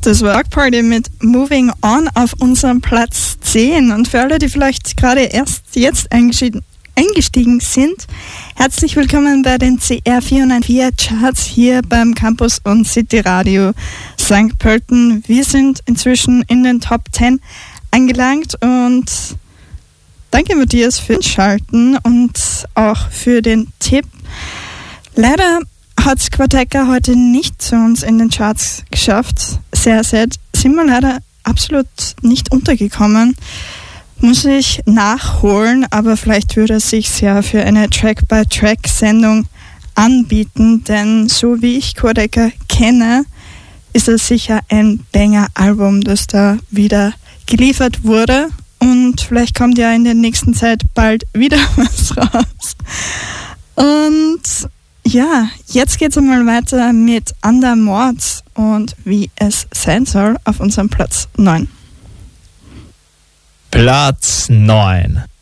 Das war Dark Party mit Moving On auf unserem Platz 10. Und für alle, die vielleicht gerade erst jetzt eingestiegen sind, herzlich willkommen bei den CR494 Charts hier beim Campus und City Radio St. Pölten. Wir sind inzwischen in den Top 10 angelangt und danke Matthias fürs Schalten und auch für den Tipp. Leider hat Squateca heute nicht zu uns in den Charts geschafft. Sehr sad. Sind wir leider absolut nicht untergekommen. Muss ich nachholen, aber vielleicht würde es sich ja für eine Track-by-Track-Sendung anbieten, denn so wie ich Squateca kenne, ist es sicher ein Banger-Album, das da wieder geliefert wurde und vielleicht kommt ja in der nächsten Zeit bald wieder was raus. Und ja, jetzt geht's einmal weiter mit Under Mords und wie es sein soll auf unserem Platz 9. Platz 9.